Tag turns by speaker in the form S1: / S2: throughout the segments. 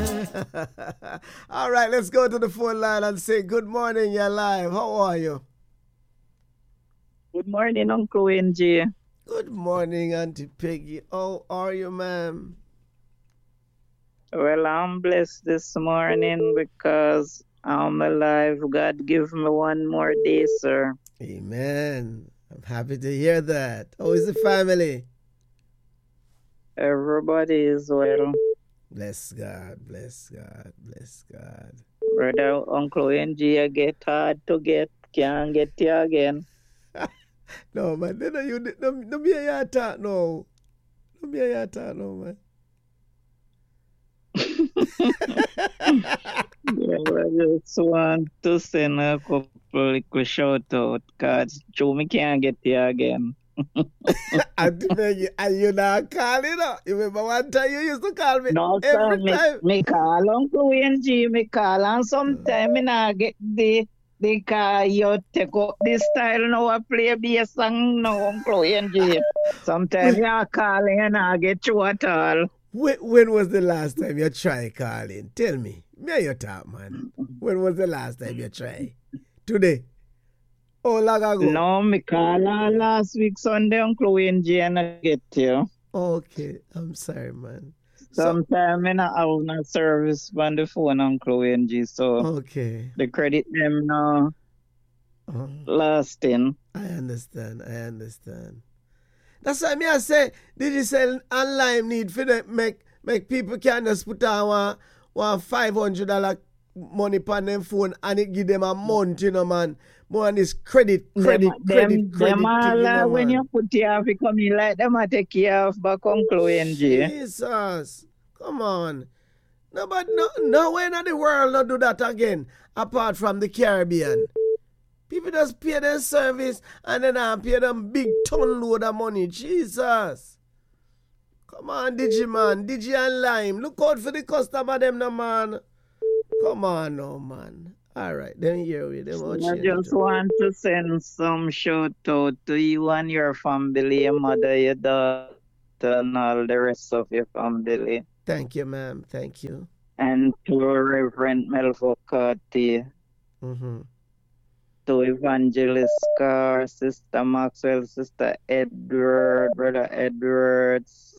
S1: All right, let's go to the phone line and say good morning. You're live. How are you?
S2: Good morning, Uncle NG.
S1: Good morning, Auntie Peggy. How are you, ma'am?
S2: Well, I'm blessed this morning because I'm alive. God give me one more day, sir.
S1: Amen. I'm happy to hear that. How is the family?
S2: Everybody is well.
S1: Bless God, bless God, bless God.
S2: Brother, Uncle NG, I get hard to get. Can't get you again.
S1: No, man. No be a talk no. No be a talk no, man.
S2: Yeah, I just want to send a couple little shout out because Joe, me can't get you again.
S1: Auntie Peggy, and you not calling up. You remember one time you used to call me
S2: No, sir,
S1: every time?
S2: me call Uncle NG, me call, and sometime me not get the car you take up this style now I play bass song now, Uncle NG. Sometimes you call and I get you at all.
S1: When was the last time you try calling? Tell me. Me your talk, man. When was the last time you try? Today? Oh, long ago?
S2: No, me call last week Sunday, Uncle NG, and I get you.
S1: Okay, I'm sorry, man.
S2: Sometimes I not have no service on the phone, Uncle NG, so
S1: okay.
S2: the credit them now lasting.
S1: I understand. That's why me I say digital online need for them make people can just put on one $500 money on them phone and it give them a month, you know, man. More on this credit.
S2: Them
S1: thing,
S2: all,
S1: you know,
S2: when
S1: man.
S2: you put you off, you come in like them, I take you off back, Uncle NG.
S1: Jesus, come on. Nowhere in the world not do that again, apart from the Caribbean. People just pay their service and then I pay them big ton load of money. Jesus. Come on, Digi and Lime. Look out for the customer them no, man. Come on no, man. Alright, then here we them.
S2: I just want to send some shout out to you and your family, your mother, your daughter, and all the rest of your family.
S1: Thank you, ma'am. Thank you.
S2: And to Reverend Melvo Carty. To Evangelist Carr, Sister Maxwell, Sister Edward, Brother Edwards,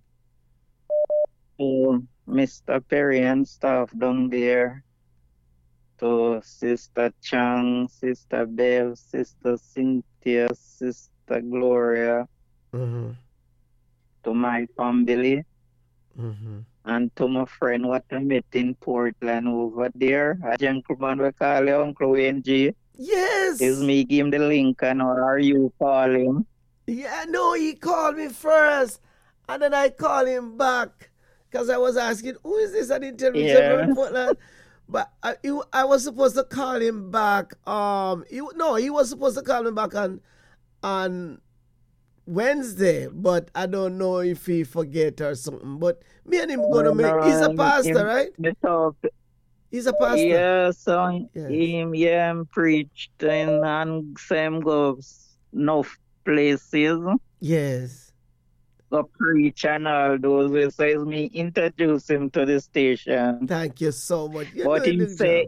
S2: to Mr. Perry and staff down there, to Sister Chang, Sister Bev, Sister Cynthia, Sister Gloria, to my family, and to my friend what I met in Portland over there, a gentleman we call him Uncle NG.
S1: Yes.
S2: Is me give him the link and or are you call him?
S1: Yeah, no, he called me first. And then I called him back. Because I was asking, who is this? I didn't tell me from Portland. But I was supposed to call him back. He was supposed to call me back on Wednesday. But I don't know if he forget or something. But me and him gonna make. He's a pastor, right? He's a pastor.
S2: Yeah, so him preached and same goes enough places.
S1: Yes.
S2: Go preach and all those. So it's me introduce him to the station.
S1: Thank you so much.
S2: But him say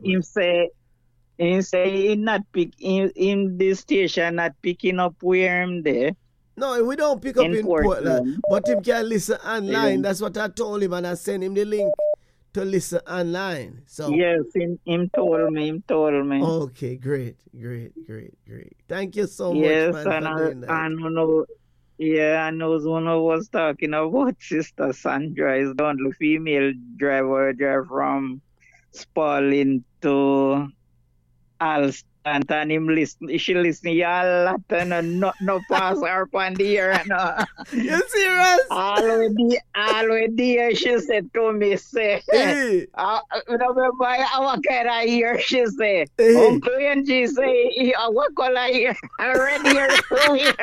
S2: he not pick in the station not picking up where him there.
S1: No, we don't pick up in Portland. But him can listen online. That's what I told him and I sent him the link to listen online. So
S2: yes, him told me.
S1: Okay, great. Thank you so much, man, for doing that.
S2: I know one was talking about Sister Sandra is the only female drive from Spalding to Alston and him listen. She listen a lot and no pass her on the ear. No.
S1: You serious?
S2: Already she said to me, say, remember our kind of ear, she say, Uncle NG say, what color ear? Red ear, blue ear.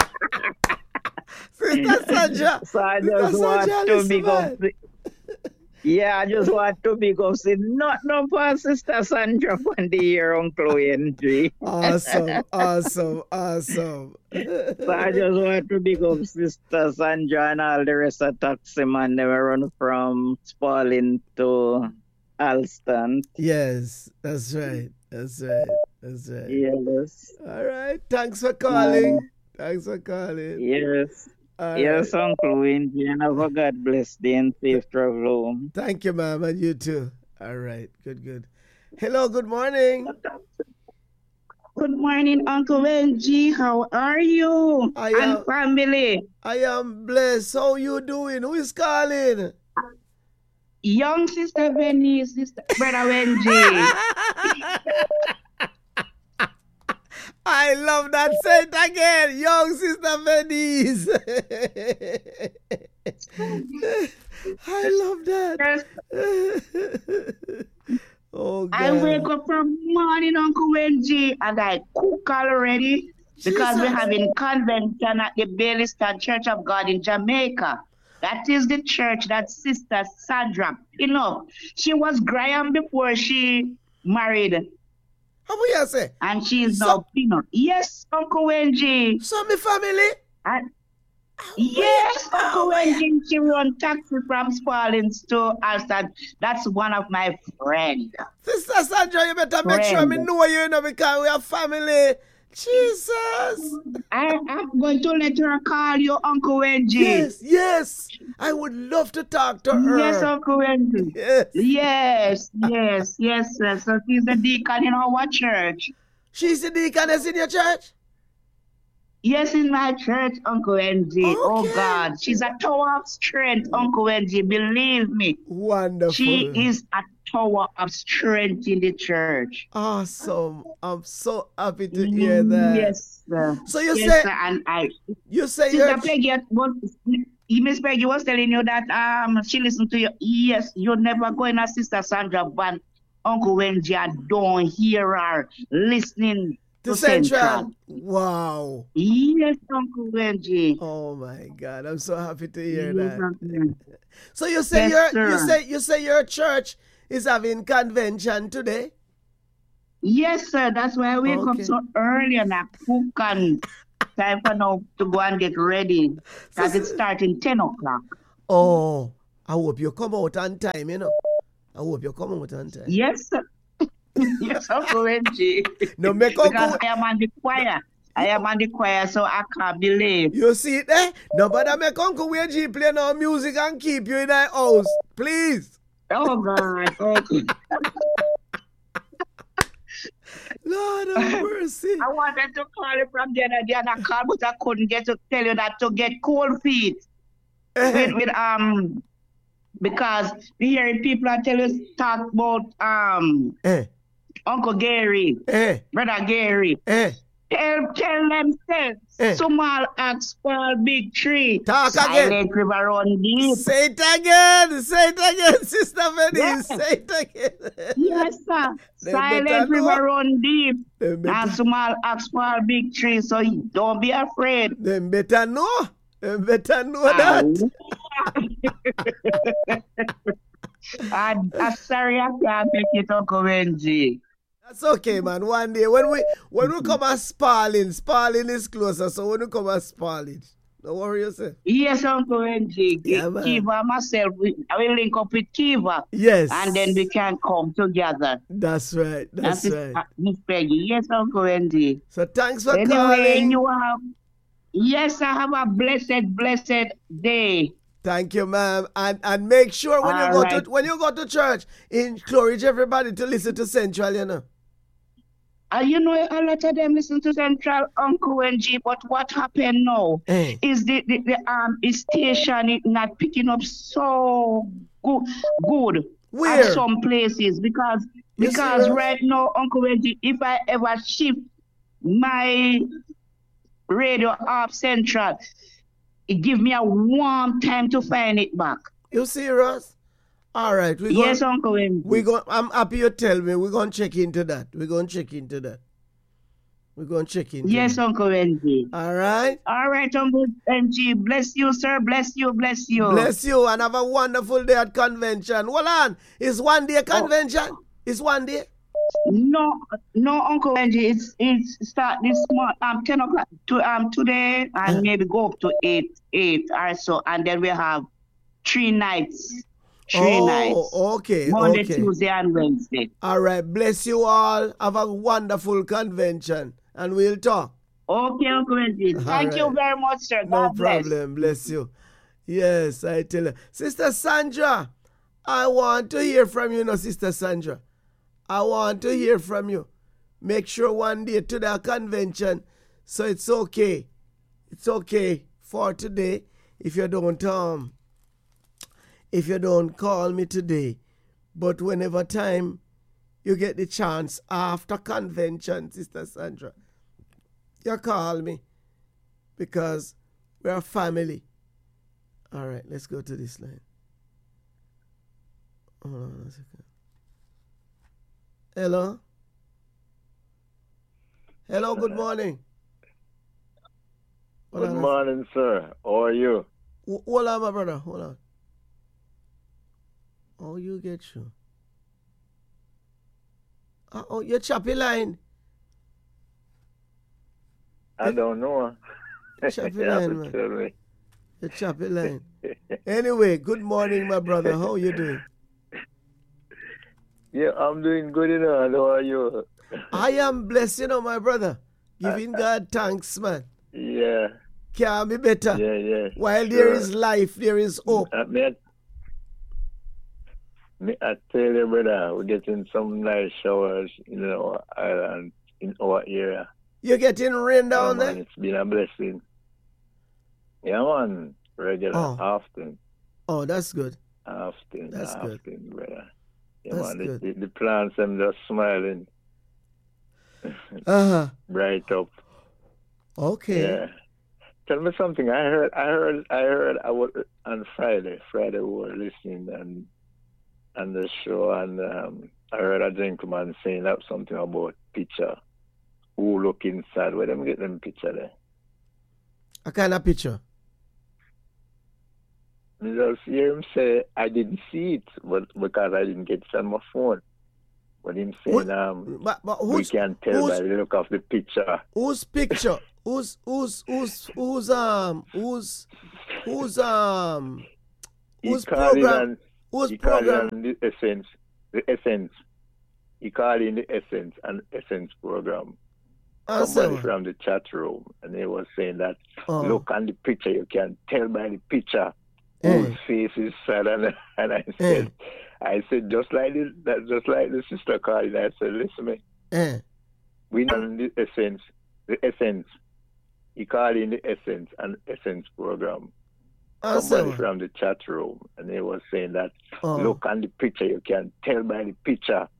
S1: Sister Sandra.
S2: So I just want to big up Yeah, I just want to big up say not no for Sister Sandra from the year Uncle NG.
S1: Awesome, awesome, awesome.
S2: So I just want to big up Sister Sandra and all the rest of taxi man. They were run from Spalding to Alston.
S1: Yes, that's right. That's right. That's right.
S2: Yes.
S1: All right. Thanks for calling. Thanks for calling.
S2: Yes.
S1: All
S2: Yes,
S1: right.
S2: Uncle Wendy, and have a God bless day and safe travel home.
S1: Thank you, ma'am, and you too. All right. Good, good. Hello, good morning.
S3: Good morning, Uncle Benji. How are you
S1: I
S3: and
S1: am
S3: family?
S1: I am blessed. How you doing? Who is calling?
S3: Young sister Benny, sister brother Benji.
S1: I love that. Say it again. Young sister Venice. I love that. Oh, God.
S3: I wake up from morning, Uncle Benji, and I cook already because we're having convention at the Baileystown Church of God in Jamaica. That is the church that Sister Sandra, she was Graham before she married.
S1: How will you say?
S3: And she is now Pino. Yes, Uncle Wenji.
S1: So my family?
S3: Yes, Uncle Wenji. She run taxi from Spaldings to Alston. That's one of my friends.
S1: Sister Sandra, you better make sure me know you, because we are family. Jesus.
S3: I'm going to let her call you, Uncle Wenji.
S1: Yes, yes. I would love to talk to her.
S3: Yes, Uncle Wenji.
S1: Yes.
S3: Yes. So she's the deacon in our church.
S1: She's the deaconess in your church?
S3: Yes, in my church, Uncle Wenji.
S1: Okay.
S3: Oh, God. She's a tower of strength, Uncle Wenji. Believe me.
S1: Wonderful.
S3: She is a tower of strength in the church.
S1: Awesome. I'm so happy to hear that.
S3: Yes, sir.
S1: So you
S3: yes,
S1: say,
S3: sir. And
S1: you say
S3: Sister Peggy, Miss Peggy was telling you that she listened to you. Yes, you're never going to Sister Sandra Van, Uncle Wenji, and don't hear her listening to Central.
S1: Wow.
S3: Yes, Uncle Wenji.
S1: Oh my God, I'm so happy to hear that.
S3: Uncle.
S1: So you say
S3: Yes,
S1: you say your church is having convention today?
S3: Yes, sir. That's why I wake up so early and I cook and time for now to go and get ready. Because it's starting 10 o'clock.
S1: Oh, I hope you come out on time, I hope you come out on time.
S3: Yes, sir. Yes, Uncle Wenji.
S1: No,
S3: because I am on the choir. I am on the choir, so I can't believe.
S1: You see it there? Nobody make Uncle Wenji play no music and keep you in the house. Please.
S3: Oh, God. Okay.
S1: Lord have mercy.
S3: I wanted to call you from the other day and I called, but I couldn't get to tell you that to get cold feet. Because we hearing people are telling us talk about Uncle Gary, Brother Gary. Tell them small axe fall big tree.
S1: Talk
S3: Silent
S1: again.
S3: River run deep.
S1: Say it again, Sister Benny.
S3: Yes.
S1: Say it again.
S3: Yes, sir. Silent River run deep. And small axe fall big tree. So don't be afraid.
S1: Them better know. Them better know that.
S3: I'm sorry I can't make it, Uncle Wenji.
S1: That's okay, man. One day when we come at Spalding is closer. So when we come at Spalding, don't worry yourself.
S3: Yes, Uncle Wenji.
S1: Yeah, man.
S3: Kiva myself, I will link up with Kiva.
S1: Yes.
S3: And then we can come together.
S1: That's right. That's right.
S3: Miss Peggy. Yes, Uncle Wenji.
S1: So thanks for
S3: anyway,
S1: calling.
S3: Yes, I have a blessed day.
S1: Thank you, ma'am. And make sure when you go to church, encourage everybody to listen to Central,
S3: a lot of them listen to Central, Uncle Wenji, but what happened now is the station is not picking up so good
S1: Where?
S3: at some places because right now, Uncle Wenji, if I ever shift my radio off Central, it give me a warm time to find it back.
S1: You serious? All right.
S3: Yes, Uncle Wenji.
S1: I'm happy you tell me. We're going to check into that. We're going to check in.
S3: Yes, Uncle Wendy.
S1: All right.
S3: All right, Uncle NG. Bless you, sir. Bless you. Bless you.
S1: Bless you and have a wonderful day at convention. Hold on. It's 1 day convention? It's 1 day?
S3: No, Uncle Wendy. It's start this month 10 o'clock today and maybe go up to 8 or so, and then we have 3 nights. 3 nights.
S1: Okay.
S3: Monday, Tuesday, and Wednesday.
S1: All right. Bless you all. Have a wonderful convention, and we'll talk.
S3: Okay, Uncle Wendy. Thank you very much, sir.
S1: No problem. Bless you. Yes, I tell you. Sister Sandra, I want to hear from you, Sister Sandra. I want to hear from you. Make sure 1 day to the convention. So it's okay. It's okay for today if you don't call me today. But whenever time you get the chance after convention, Sister Sandra, you call me because we're a family. All right, let's go to this line. Hold on a second. Hello? Hello, good morning.
S4: Good morning, sir. How are you?
S1: Hold on, my brother. Hold on. Oh, you get you. Oh, your choppy line.
S4: I don't know.
S1: Choppy line, man. The choppy line. Anyway, good morning, my brother. How you doing?
S4: Yeah, I'm doing good enough. How are you?
S1: I am blessed, my brother. Giving God thanks, man.
S4: Yeah.
S1: Can't be better.
S4: Yeah.
S1: While there is life, there is hope.
S4: I tell you, brother, we're getting some nice showers in our island, in our area.
S1: You're getting rain down there?
S4: It's been a blessing. Yeah, man. Regular, often.
S1: Oh, that's good.
S4: Often, brother. Yeah,
S1: that's
S4: man.
S1: Good.
S4: The plants, them just smiling. Bright up.
S1: Okay.
S4: Yeah. Tell me something. I heard. I was on Friday. Friday we were listening and the show, and I heard a gentleman saying that something about picture. Who look inside? Where them get them picture there?
S1: A kind of picture?
S4: I just hear him say, I didn't see it, but because I didn't get it on my phone. But him saying,
S1: but
S4: we can tell by the look of the picture.
S1: Whose picture? Whose program? Whose program?
S4: The Essence. The Essence. He called in the Essence and Essence program. Somebody from the chat room, and he was saying that look on the picture, you can tell by the picture whose face is sad, and I said just like the sister called, I said, listen me. We know the Essence. He called in the Essence and Essence program. Somebody from the chat room, and he was saying that look on the picture, you can tell by the picture